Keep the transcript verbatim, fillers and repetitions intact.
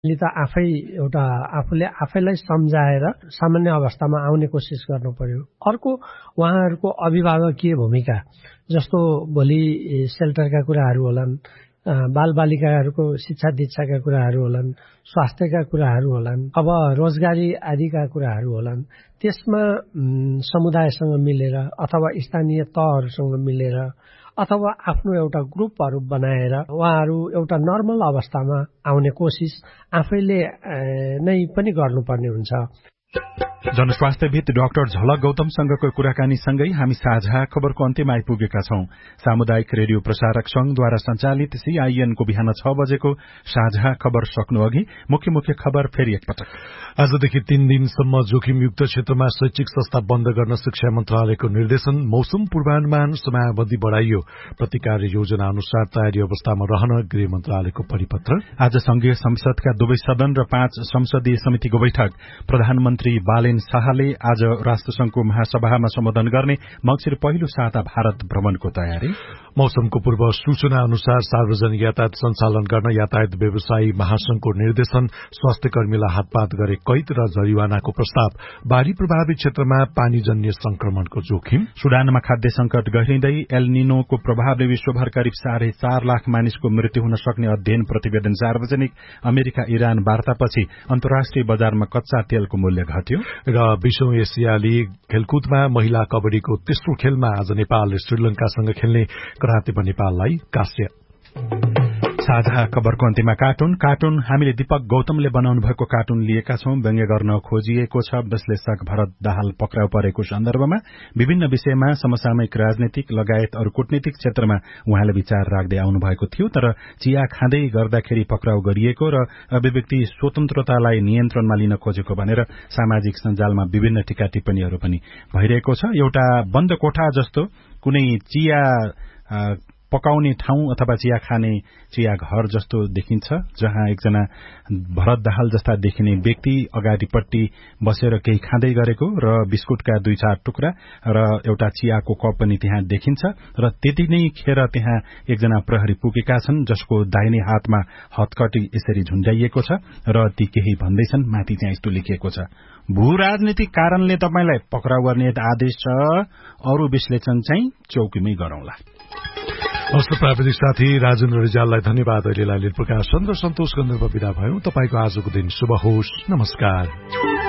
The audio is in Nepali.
ले त आफै एउटा आफूले आफैलाई सम्झाएर सामान्य अवस्थामा आउने कोसिस गर्नु पर्यो। अर्को उहाँहरूको अभिभावकीय भूमिका, जस्तो भोलि सेल्टरका कुराहरू होलान्, बालबालिकाहरूको शिक्षा दीक्षाका कुराहरू होलान्, स्वास्थ्यका कुराहरू होलान्, अब रोजगारी आदिका कुराहरू होलान्। त्यसमा समुदायसँग मिलेर अथवा स्थानीय तहहरूसँग मिलेर अथवा आफ्नो एउटा ग्रुपहरू बनाएर उहाँहरू एउटा नर्मल अवस्थामा आउने कोसिस आफैले नै पनि गर्नुपर्ने हुन्छ। जनस्वास्थ्यविद डाक्टर झलक गौतमसँगको कुराकानीसँगै हामी साझा खबरको अन्त्यमा आइपुगेका छौं। सामुदायिक रेडियो प्रसारक संघद्वारा संचालित सीआईएनको बिहान छ बजेको साझा खबर सक्नु अघि मुख्य मुख्य खबर फेरि एकपटक। आजदेखि तीन दिनसम्म जोखिमयुक्त क्षेत्रमा शैक्षिक संस्था बन्द गर्न शिक्षा मन्त्रालयको निर्देशन। मौसम पूर्वानुमान समयावधि बढ़ाइयो। प्रतिकार योजना अनुसार तयारी अवस्थामा रहन गृह मन्त्रालयको परिपत्र। आज संघीय संसदका दुवै सदन र पाँच संसदीय समितिको बैठक। प्रधानमन्त्री बालेन शाहले आज राष्ट्रसंघको महासभामा सम्बोधन गर्ने मंसिर पहिलो साता भारत भ्रमणको तयारी। मौसमको पूर्व सूचना अनुसार सार्वजनिक यातायात सञ्चालन गर्न यातायात व्यवसायी महासंघको निर्देशन। स्वास्थ्य कर्मीलाई हातपात गरे कैद र जरिवानाको प्रस्ताव। बाढ़ी प्रभावित क्षेत्रमा पानीजन्य संक्रमणको जोखिम। सुडानमा खाद्य संकट गहिरिँदै एल निनोको प्रभावले विश्वभर करिब साढे चार लाख मानिसको मृत्यु हुन सक्ने अध्ययन प्रतिवेदन सार्वजनिक। अमेरिका इरान वार्तापछि अन्तर्राष्ट्रिय बजारमा कच्चा तेलको मूल्य घट्यो। र बीसौं एसियाली खेलकुदमा महिला कबड्डीको तेस्रो खेलमा आज नेपालले श्रीलंकासँग खेल्ने। करातेमा नेपाललाई कास्य। साझा खबरको अन्त्यमा कार्टुन कार्टुन हामीले दीपक गौतमले बनाउनु भएको कार्टुन लिएका छौं। व्यङ्ग्य गर्न खोजिएको छ। विश्लेषक भरत दाहाल पक्राउ परेको सन्दर्भमा विभिन्न विषयमा समसामयिक राजनीतिक लगायत अरू कूटनीतिक क्षेत्रमा उहाँले विचार राख्दै आउनु भएको थियो। तर चिया खाँदै गर्दाखेरि पक्राउ गरिएको र अभिव्यक्ति स्वतन्त्रतालाई नियन्त्रणमा लिन खोजेको भनेर सामाजिक सञ्जालमा विभिन्न टीका टिप्पणीहरू पनि भइरहेको छ। एउटा बन्द कोठा जस्तो कुनै चिया पकाउने ठाउँ अथवा चिया खाने चिया घर जस्तो देखिन्छ, जहाँ एकजना भरत दाहाल जस्ता देखिने व्यक्ति अगाडिपट्टि बसेर केही खाँदै गरेको र बिस्कुटका दुई चार टुक्रा र एउटा चियाको कप पनि त्यहाँ देखिन्छ। र त्यति नै खेर त्यहाँ एकजना प्रहरी पुगेका छन्, जसको दाहिने हातमा हतकटी यसरी झुन्डाइएको छ र ती केही भन्दैछन्। माथि त्यहाँ यस्तो लेखिएको छ, भू राजनीतिक कारणले तपाईलाई पक्राउ गर्ने आदेश छ, अरू विश्लेषण चाहिँ चौकीमै गरौंला। हस्त प्राविधिक साथी राजेन्द्र रिजाललाई धन्यवाद। अहिलेलाई लील प्रकाशन र सन्तोष गन्धर्व विदा भयौं। तपाईको आजको दिन शुभ होस्। नमस्कार।